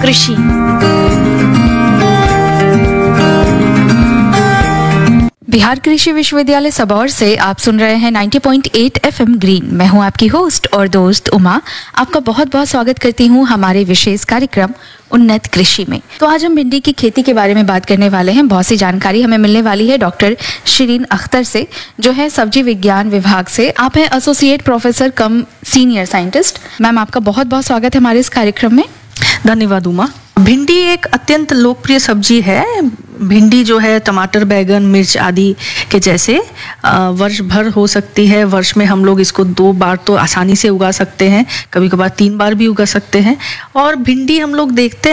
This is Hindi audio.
कृषि। बिहार कृषि विश्वविद्यालय सबौर से आप सुन रहे हैं 90.8 FM ग्रीन। मैं हूं आपकी होस्ट और दोस्त उमा। आपका बहुत बहुत स्वागत करती हूं हमारे विशेष कार्यक्रम उन्नत कृषि में। तो आज हम भिंडी की खेती के बारे में बात करने वाले हैं। बहुत सी जानकारी हमें मिलने वाली है डॉक्टर शिरीन अख्तर से, जो है सब्जी विज्ञान विभाग से। आप हैं एसोसिएट प्रोफेसर कम सीनियर साइंटिस्ट। मैम, आपका बहुत बहुत स्वागत है हमारे इस कार्यक्रम में। धन्यवाद उमा। भिंडी एक अत्यंत लोकप्रिय सब्जी है। भिंडी जो है टमाटर, बैगन, मिर्च आदि के जैसे वर्ष भर हो सकती है। वर्ष में हम लोग इसको 2 बार तो आसानी से उगा सकते हैं, कभी कभार 3 बार भी उगा सकते हैं। और भिंडी हम लोग देखते